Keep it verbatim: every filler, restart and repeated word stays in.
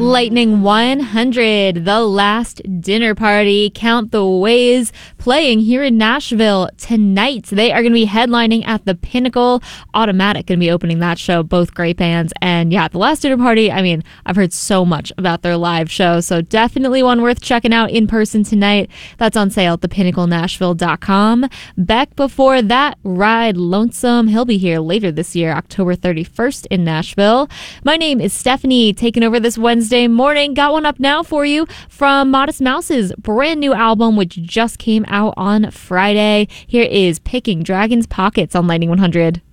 Lightning one hundred, The Last Dinner Party, Count the Ways, playing here in Nashville tonight. They are going to be headlining at the Pinnacle. Automatic going to be opening that show. Both great bands. And yeah, The Last Dinner Party, I mean, I've heard so much about their live show, so definitely one worth checking out in person tonight. That's on sale at the pinnacle nashville dot com. Beck before that, Ride Lonesome. He'll be here later this year, October thirty-first in Nashville. My name is Stephanie, taking over this Wednesday morning. Got one up now for you from Modest Mouse's brand new album, which just came out on Friday. Here is Picking Dragon's Pockets on Lightning one hundred.